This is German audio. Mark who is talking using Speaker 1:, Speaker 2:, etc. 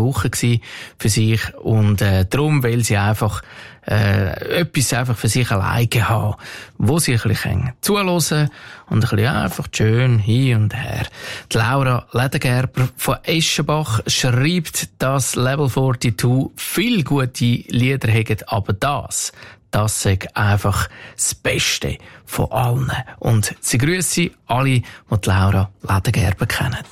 Speaker 1: Woche für sich und darum will sie einfach etwas einfach für sich alleine haben, wo sie ein bisschen zuhören und ein bisschen einfach schön hin und her. Die Laura Ledergerber von Eschenbach schreibt, dass Level 42 viele gute Lieder haben, aber das ist einfach das Beste von allen. Und sie grüssen alle, die Laura Ledergerber kennen.